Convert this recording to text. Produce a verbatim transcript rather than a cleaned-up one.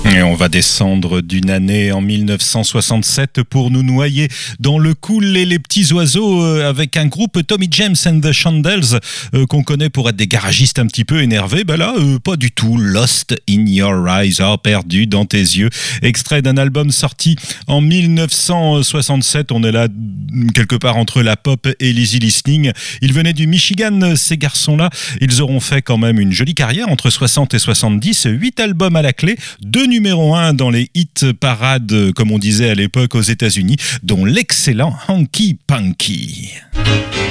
Et on va descendre d'une année en mille neuf cent soixante-sept pour nous noyer dans le cool et les petits oiseaux euh, avec un groupe Tommy James and the Chandels euh, qu'on connaît pour être des garagistes un petit peu énervés. Ben là, euh, pas du tout. Lost in Your Eyes, oh, perdu dans tes yeux. Extrait d'un album sorti en mille neuf cent soixante-sept. On est là quelque part entre la pop et l'easy listening. Ils venaient du Michigan, ces garçons-là. Ils auront fait quand même une jolie carrière entre soixante et soixante-dix. Huit albums à la clé, deux numéro un dans les hit parades, comme on disait à l'époque aux États-Unis, dont l'excellent Hanky Panky.